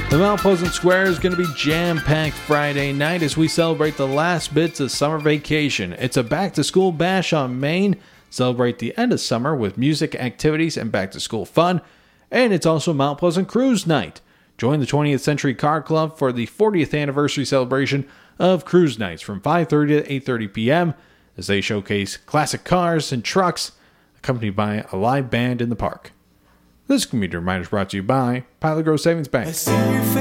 The Mount Pleasant Square is going to be jam-packed Friday night as we celebrate the last bits of summer vacation. It's a back-to-school bash on Main. Celebrate the end of summer with music, activities, and back-to-school fun. And it's also Mount Pleasant Cruise Night. Join the 20th Century Car Club for the 40th anniversary celebration of Cruise Nights from 5:30 to 8:30 p.m. as they showcase classic cars and trucks accompanied by a live band in the park. This commuter reminder is brought to you by Pilot Grove Savings Bank.